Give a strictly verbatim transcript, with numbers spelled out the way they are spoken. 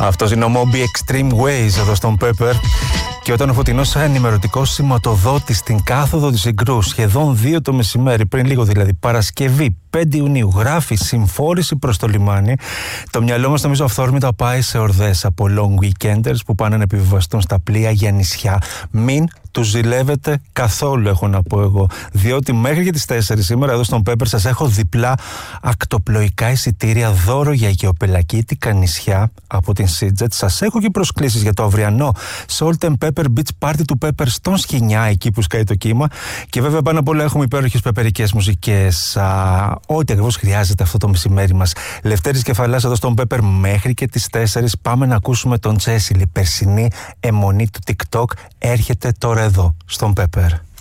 Αυτός είναι ο Moby Extreme Ways εδώ στον Pepper. Και όταν ο φωτεινός ενημερωτικός σηματοδότης στην κάθοδο της Ικρού σχεδόν δύο το μεσημέρι, πριν λίγο δηλαδή, Παρασκευή πέντε Ιουνίου, γράφει συμφόρηση προς το λιμάνι, το μυαλό μας νομίζω αυθόρμητα πάει σε ορδές από long weekenders που πάνε να επιβιβαστούν στα πλοία για νησιά. Μην τους ζηλεύετε καθόλου, έχω να πω εγώ, διότι μέχρι και τις τέσσερις σήμερα εδώ στον Pepper σας έχω διπλά ακτοπλοϊκά εισιτήρια δώρο για γεωπελακίτικα νησιά από την Seajet. Σας έχω και προσκλήσεις για το αυριανό Salt and Pepper Beach Party του Pepper στον Σχοινιά, εκεί που σκάει το κύμα. Και βέβαια πάνω απ' όλα έχουμε υπέροχες πεπερικές μουσικές, α, ό,τι ακριβώς χρειάζεται αυτό το μεσημέρι μας. Λευτέρης Κεφαλάς εδώ στον Pepper μέχρι και τις τέσσερις. Πάμε να ακούσουμε τον Τσέσιλ. Η περσινή αιμονή του TikTok έρχεται τώρα εδώ στον Pepper.